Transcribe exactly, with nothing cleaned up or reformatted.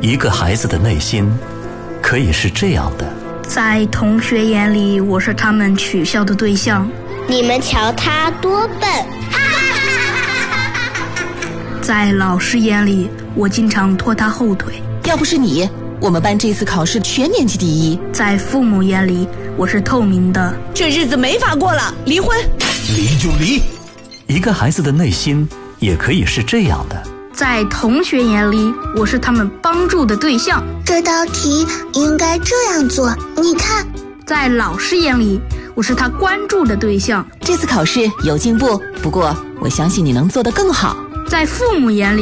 一个孩子的内心可以是这样的： 在同学眼里，我是他们取笑的对象。 你们瞧他多笨！ 在老师眼里，我经常拖他后腿。 要不是你，我们班这次考试全年级第一。 在父母眼里，我是透明的。 这日子没法过了，离婚！ 离就离。 一个孩子的内心也可以是这样的： 在同学眼里，我是他们帮助的对象。 这道题应该这样做，你看。 在老师眼里，我是他关注的对象。 这次考试有进步，不过我相信你能做得更好。 在父母眼里，